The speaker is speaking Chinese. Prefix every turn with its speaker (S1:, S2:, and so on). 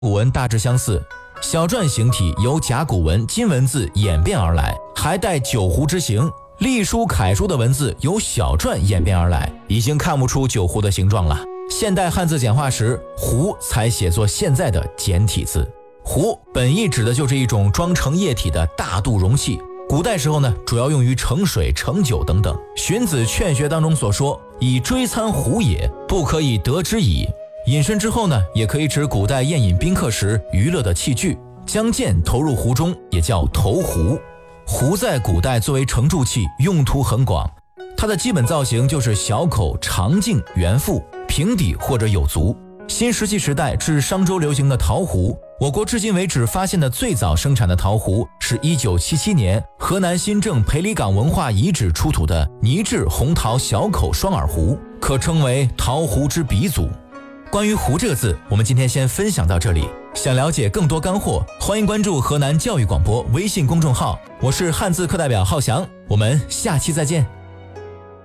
S1: 古文大致相似，小篆形体由甲骨文、金文字演变而来，还带九弧之形。隶书、楷书的文字由小篆演变而来，已经看不出九弧的形状了。现代汉字简化时，壶才写作现在的简体字。壶本意指的就是一种装盛液体的大肚容器，古代时候呢，主要用于盛水、盛酒等等。荀子《劝学》当中所说：“以追餐壶也，不可以得之矣。”引申之后呢，也可以指古代宴饮宾客时娱乐的器具，将剑投入壶中，也叫投壶。壶在古代作为盛注器，用途很广。它的基本造型就是小口、长径、圆腹、平底或者有足。新石器时代至商周流行的陶壶，我国至今为止发现的最早生产的陶壶是1977年河南新郑裴李岗文化遗址出土的泥质红陶小口双耳壶，可称为陶壶之鼻祖。关于壶这个字，我们今天先分享到这里。想了解更多干货，欢迎关注河南教育广播微信公众号，我是汉字课代表浩翔，我们下期再见。